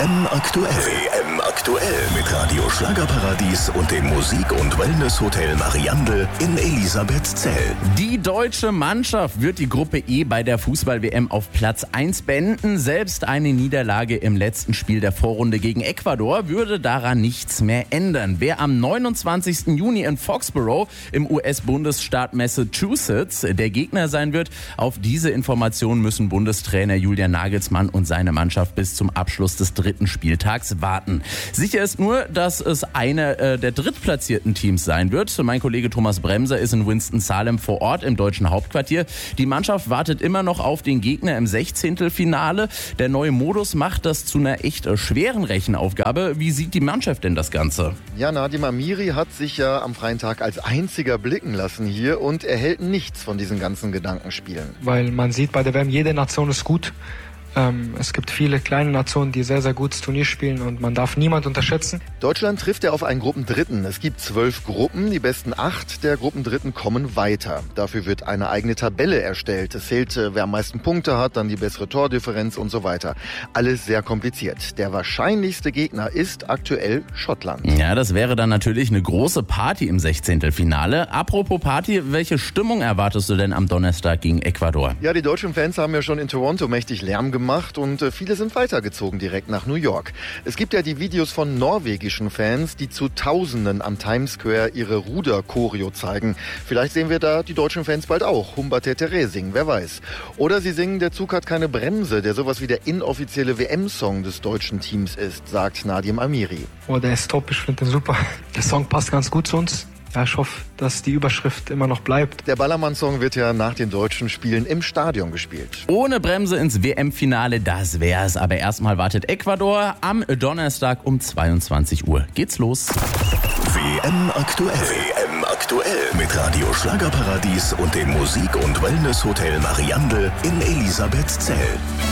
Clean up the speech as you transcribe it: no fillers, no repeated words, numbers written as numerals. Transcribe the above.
WM aktuell. WM aktuell mit Radio Schlagerparadies und dem Musik- und Wellness-Hotel Mariandel in Elisabethzell. Die deutsche Mannschaft wird die Gruppe E bei der Fußball-WM auf Platz 1 beenden. Selbst eine Niederlage im letzten Spiel der Vorrunde gegen Ecuador würde daran nichts mehr ändern. Wer am 29. Juni in Foxborough im US-Bundesstaat Massachusetts der Gegner sein wird, auf diese Information müssen Bundestrainer Julian Nagelsmann und seine Mannschaft bis zum Abschluss des dritten Spieltags warten. Sicher ist nur, dass es einer der drittplatzierten Teams sein wird. Mein Kollege Thomas Bremser ist in Winston-Salem vor Ort im deutschen Hauptquartier. Die Mannschaft wartet immer noch auf den Gegner im 16. Der neue Modus macht das zu einer echt schweren Rechenaufgabe. Wie sieht die Mannschaft denn das Ganze? Ja, Nadim Amiri hat sich ja am freien Tag als einziger blicken lassen hier und er hält nichts von diesen ganzen Gedankenspielen. Weil man sieht bei der WM, jede Nation ist gut. Es gibt viele kleine Nationen, die sehr, sehr gutes Turnier spielen und man darf niemand unterschätzen. Deutschland trifft ja auf einen Gruppendritten. Es gibt 12 Gruppen, die besten 8 der Gruppendritten kommen weiter. Dafür wird eine eigene Tabelle erstellt. Es zählt, wer am meisten Punkte hat, dann die bessere Tordifferenz und so weiter. Alles sehr kompliziert. Der wahrscheinlichste Gegner ist aktuell Schottland. Ja, das wäre dann natürlich eine große Party im 16. Apropos Party, welche Stimmung erwartest du denn am Donnerstag gegen Ecuador? Ja, die deutschen Fans haben ja schon in Toronto mächtig Lärm gemacht und viele sind weitergezogen direkt nach New York. Es gibt ja die Videos von norwegischen Fans, die zu Tausenden am Times Square ihre Ruder-Choreo zeigen. Vielleicht sehen wir da die deutschen Fans bald auch. Humbertete singen, wer weiß. Oder sie singen Der Zug hat keine Bremse, der sowas wie der inoffizielle WM-Song des deutschen Teams ist, sagt Nadim Amiri. Oh, der ist top, ich finde den super. Der Song passt ganz gut zu uns. Ja, ich hoffe, dass die Überschrift immer noch bleibt. Der Ballermann-Song wird ja nach den deutschen Spielen im Stadion gespielt. Ohne Bremse ins WM-Finale, das wär's. Aber erstmal wartet Ecuador. Am Donnerstag um 22 Uhr geht's los. WM aktuell. WM aktuell mit Radio Schlagerparadies und dem Musik- und Wellness-Hotel Mariandel in Elisabethzell.